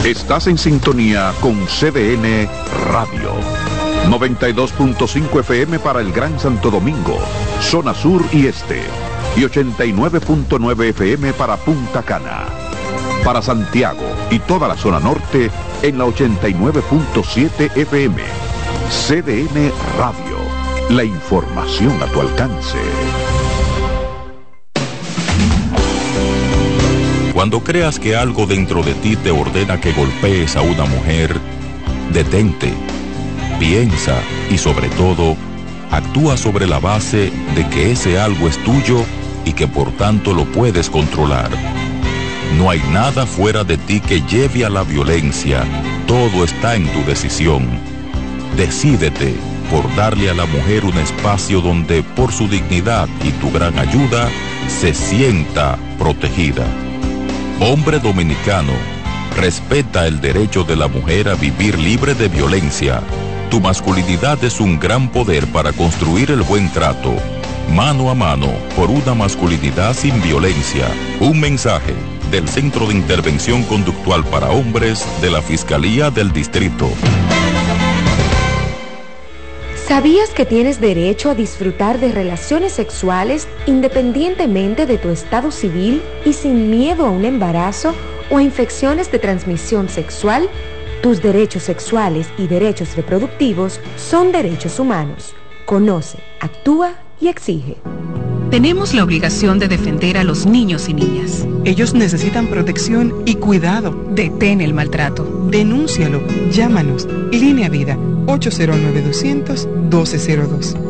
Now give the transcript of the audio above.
Estás en sintonía con CDN Radio. 92.5 FM para el Gran Santo Domingo, zona sur y este. Y 89.9 FM para Punta Cana. Para Santiago y toda la zona norte en la 89.7 FM. CDN Radio. La información a tu alcance. Cuando creas que algo dentro de ti te ordena que golpees a una mujer, detente, piensa y sobre todo, actúa sobre la base de que ese algo es tuyo y que por tanto lo puedes controlar. No hay nada fuera de ti que lleve a la violencia, todo está en tu decisión. Decídete por darle a la mujer un espacio donde por su dignidad y tu gran ayuda se sienta protegida. Hombre dominicano, respeta el derecho de la mujer a vivir libre de violencia. Tu masculinidad es un gran poder para construir el buen trato. Mano a mano, por una masculinidad sin violencia. Un mensaje del Centro de Intervención Conductual para Hombres de la Fiscalía del Distrito. ¿Sabías que tienes derecho a disfrutar de relaciones sexuales independientemente de tu estado civil y sin miedo a un embarazo o a infecciones de transmisión sexual? Tus derechos sexuales y derechos reproductivos son derechos humanos. Conoce, actúa y exige. Tenemos la obligación de defender a los niños y niñas. Ellos necesitan protección y cuidado. Detén el maltrato. Denúncialo. Llámanos. Línea Vida, 809-200-1202.